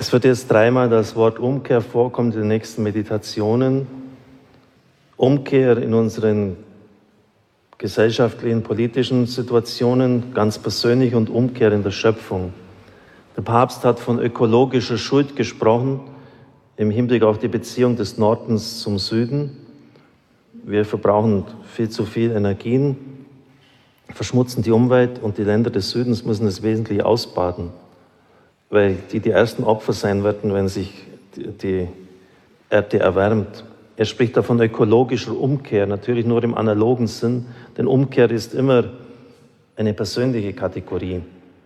Es wird jetzt dreimal das Wort Umkehr vorkommen in den nächsten Meditationen. Umkehr in unseren gesellschaftlichen, politischen Situationen, ganz persönlich, und Umkehr in der Schöpfung. Der Papst hat von ökologischer Schuld gesprochen im Hinblick auf die Beziehung des Nordens zum Süden. Wir verbrauchen viel zu viel Energien, verschmutzen die Umwelt, und die Länder des Südens müssen es wesentlich ausbaden, weil die ersten Opfer sein werden, wenn sich die Erde erwärmt. Er spricht davon ökologischer Umkehr, natürlich nur im analogen Sinn, denn Umkehr ist immer eine persönliche Kategorie.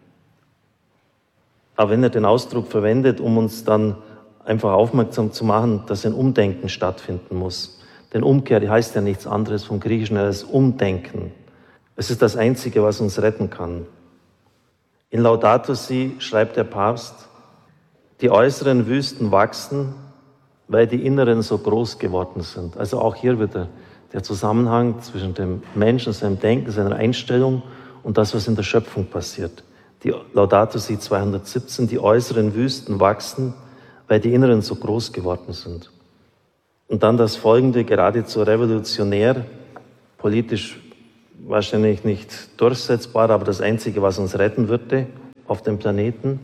Aber wenn er den Ausdruck verwendet, um uns dann einfach aufmerksam zu machen, dass ein Umdenken stattfinden muss. Denn Umkehr heißt ja nichts anderes vom Griechischen als Umdenken. Es ist das Einzige, was uns retten kann. In Laudato Si schreibt der Papst: Die äußeren Wüsten wachsen, weil die inneren so groß geworden sind. Also auch hier wieder der Zusammenhang zwischen dem Menschen, seinem Denken, seiner Einstellung und das, was in der Schöpfung passiert. Die Laudato Si 217, die äußeren Wüsten wachsen, weil die inneren so groß geworden sind. Und dann das Folgende, geradezu revolutionär, politisch wahrscheinlich nicht durchsetzbar, aber das Einzige, was uns retten würde auf dem Planeten.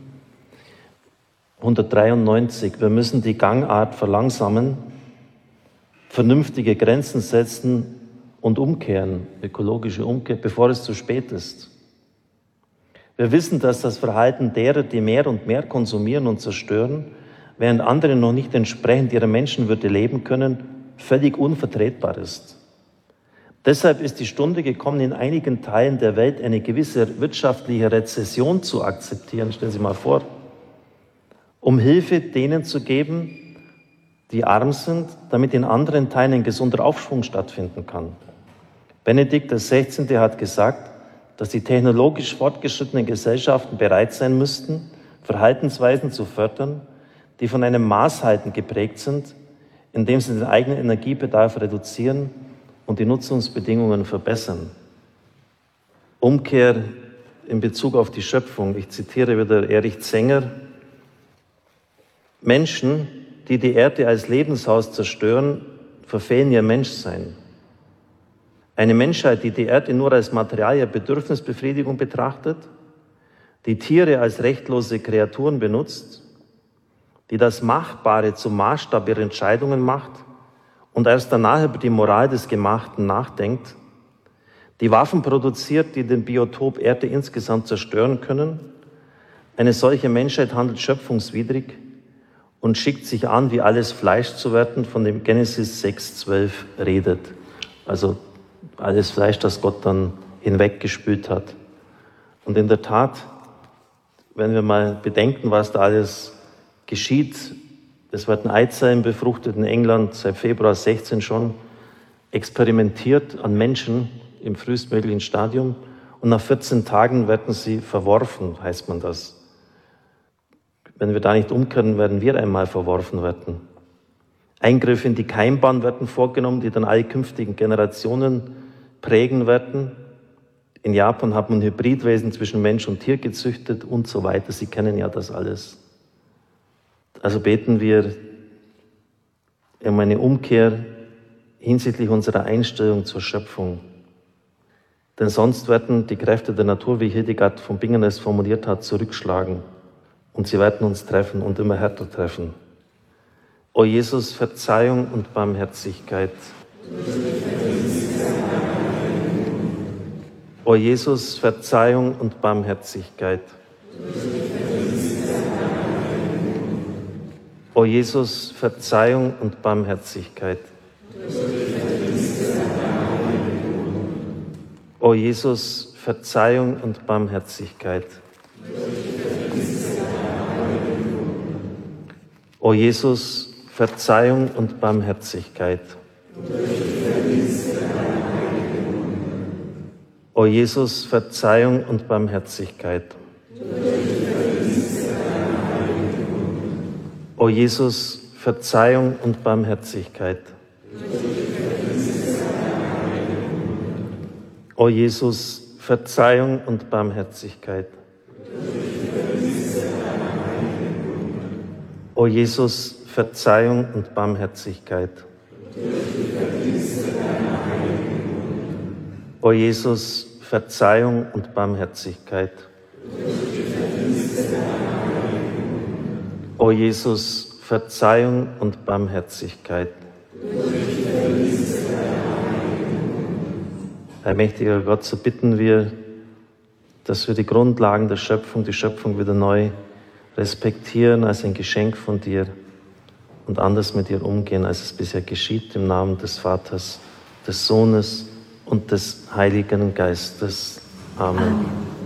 193, wir müssen die Gangart verlangsamen, vernünftige Grenzen setzen und umkehren, ökologische Umkehr, bevor es zu spät ist. Wir wissen, dass das Verhalten derer, die mehr und mehr konsumieren und zerstören, während andere noch nicht entsprechend ihrer Menschenwürde leben können, völlig unvertretbar ist. Deshalb ist die Stunde gekommen, in einigen Teilen der Welt eine gewisse wirtschaftliche Rezession zu akzeptieren. Stellen Sie mal vor, um Hilfe denen zu geben, die arm sind, damit in anderen Teilen ein gesunder Aufschwung stattfinden kann. Benedikt XVI. Hat gesagt, dass die technologisch fortgeschrittenen Gesellschaften bereit sein müssten, Verhaltensweisen zu fördern, die von einem Maßhalten geprägt sind, indem sie den eigenen Energiebedarf reduzieren und die Nutzungsbedingungen verbessern. Umkehr in Bezug auf die Schöpfung. Ich zitiere wieder Erich Zenger: Menschen, die die Erde als Lebenshaus zerstören, verfehlen ihr Menschsein. Eine Menschheit, die die Erde nur als Material der Bedürfnisbefriedigung betrachtet, die Tiere als rechtlose Kreaturen benutzt, die das Machbare zum Maßstab ihrer Entscheidungen macht und erst danach über die Moral des Gemachten nachdenkt, die Waffen produziert, die den Biotop Erde insgesamt zerstören können. Eine solche Menschheit handelt schöpfungswidrig und schickt sich an, wie alles Fleisch zu werden, von dem Genesis 6,12 redet. Also alles Fleisch, das Gott dann hinweggespült hat. Und in der Tat, wenn wir mal bedenken, was da alles geschieht, es werden Eizellen befruchtet in England seit Februar 16 schon, experimentiert an Menschen im frühestmöglichen Stadium, und nach 14 Tagen werden sie verworfen, heißt man das. Wenn wir da nicht umkehren, werden wir einmal verworfen werden. Eingriffe in die Keimbahn werden vorgenommen, die dann alle künftigen Generationen prägen werden. In Japan hat man Hybridwesen zwischen Mensch und Tier gezüchtet und so weiter. Sie kennen ja das alles. Also beten wir um eine Umkehr hinsichtlich unserer Einstellung zur Schöpfung. Denn sonst werden die Kräfte der Natur, wie Hildegard von Bingen es formuliert hat, zurückschlagen. Und sie werden uns treffen und immer härter treffen. O Jesus, Verzeihung und Barmherzigkeit. O Jesus, Verzeihung und Barmherzigkeit. O Jesus, Verzeihung und Barmherzigkeit. O Jesus, Verzeihung und Barmherzigkeit. O Jesus, Verzeihung und Barmherzigkeit. O Jesus, Verzeihung und Barmherzigkeit. O Jesus, Verzeihung und Barmherzigkeit. O Jesus, Verzeihung und Barmherzigkeit. O Jesus, Verzeihung und Barmherzigkeit. O Jesus, Verzeihung und Barmherzigkeit. O Jesus, Verzeihung und Barmherzigkeit. Allmächtiger Gott, so bitten wir, dass wir die Grundlagen der Schöpfung, die Schöpfung wieder neu respektieren als ein Geschenk von dir und anders mit dir umgehen, als es bisher geschieht, im Namen des Vaters, des Sohnes und des Heiligen Geistes. Amen.